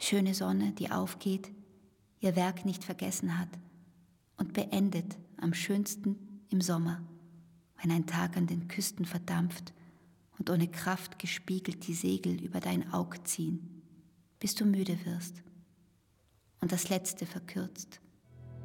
Schöne Sonne, die aufgeht, ihr Werk nicht vergessen hat und beendet am schönsten im Sommer, wenn ein Tag an den Küsten verdampft und ohne Kraft gespiegelt die Segel über dein Aug ziehen, bis du müde wirst und das Letzte verkürzt